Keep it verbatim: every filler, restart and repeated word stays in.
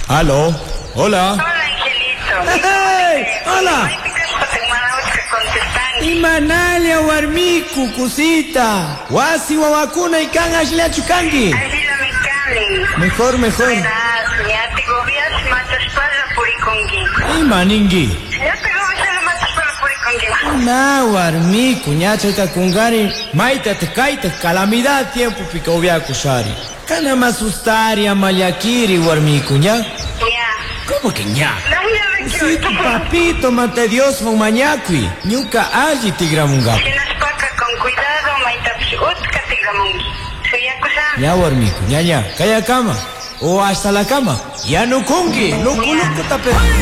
Aló, hola. Hola, Angelito. ¡Hey! ¡Hola! Imanalia warmiku kusita. Wasi wawakuna ikan ashla chukangi. Mejor, mejor. Imaningi. Na warmiku ñacha ita kungari maita te kaita calamidad tiempo pica obvia kusari. Kana masustari amayakiri warmiku ña. ¿Cómo que ña? Sí, tu papito, mate Dios, mon mañacui. Ñuka allí tigramunga. Si nos paca con cuidado, maita utka tigramungi. Soy acusa. Ya, warmiku, ña, ña. Kaya cama. O hasta la cama. Ya no congi. Loco, loco, tape.